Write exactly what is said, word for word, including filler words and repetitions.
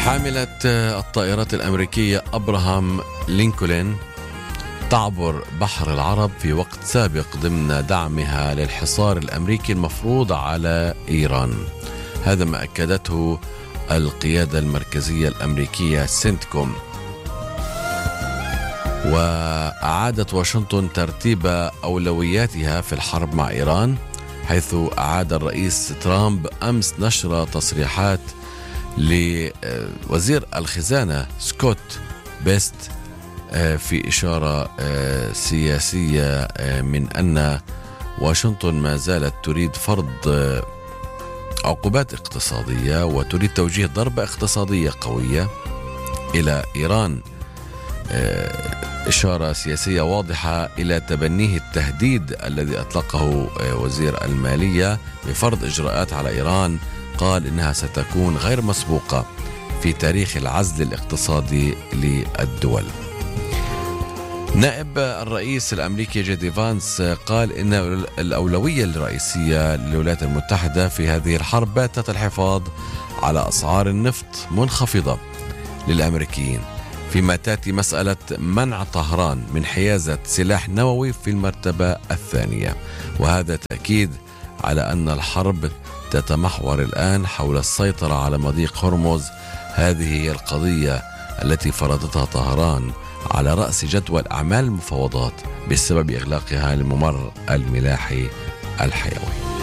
حاملة الطائرات الأمريكية أبراهام لينكولن تعبر بحر العرب في وقت سابق ضمن دعمها للحصار الأمريكي المفروض على إيران. هذا ما أكدته القيادة المركزية الأمريكية سنتكوم. وأعادت واشنطن ترتيب أولوياتها في الحرب مع إيران، حيث أعاد الرئيس ترامب أمس نشر تصريحات لوزير الخزانة سكوت بيست في إشارة سياسية من أن واشنطن ما زالت تريد فرض عقوبات اقتصادية وتريد توجيه ضربة اقتصادية قوية إلى إيران، إشارة سياسية واضحة إلى تبنيه التهديد الذي أطلقه وزير المالية بفرض إجراءات على إيران. قال إنها ستكون غير مسبوقة في تاريخ العزل الاقتصادي للدول. نائب الرئيس الأمريكي جي دي فانس قال إن الأولوية الرئيسية للولايات المتحدة في هذه الحرب باتت الحفاظ على أسعار النفط منخفضة للأمريكيين، فيما تأتي مسألة منع طهران من حيازة سلاح نووي في المرتبة الثانية. وهذا تأكيد على أن الحرب تتمحور الآن حول السيطرة على مضيق هرمز. هذه هي القضية التي فرضتها طهران على رأس جدول أعمال المفاوضات بسبب إغلاقها للممر الملاحي الحيوي.